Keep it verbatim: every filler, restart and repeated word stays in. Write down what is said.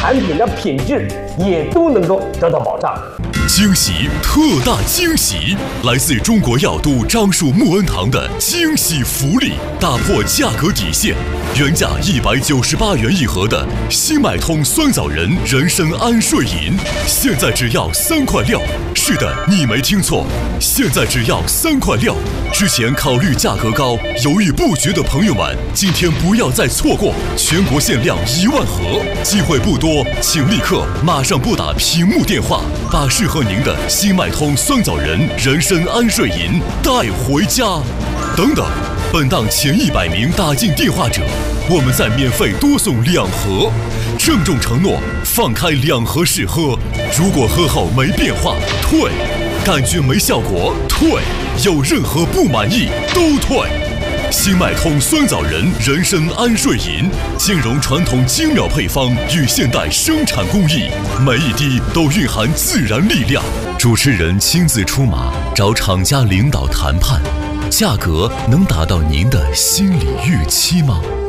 产品的品质也都能够得到保障。 惊喜，特大惊喜！来自中国药都樟树木恩堂的惊喜福利，打破价格底线，原价一百九十八元一盒的新麦通酸枣仁人参安睡饮，现在只要三块六。是的，你没听错，现在只要三块六。之前考虑价格高、犹豫不决的朋友们，今天不要再错过，全国限量一万盒，机会不多，请立刻马上拨打屏幕电话，把适合您的新麦通酸枣仁人参安睡饮带回家。等等，本档前一百名打进电话者，我们再免费多送两盒，郑重承诺放开两盒试喝，如果喝后没变化退，感觉没效果退，有任何不满意都退。新麦通酸枣仁人参安睡饮，兼容传统精妙配方与现代生产工艺，每一滴都蕴含自然力量。主持人亲自出马，找厂家领导谈判，价格能达到您的心理预期吗？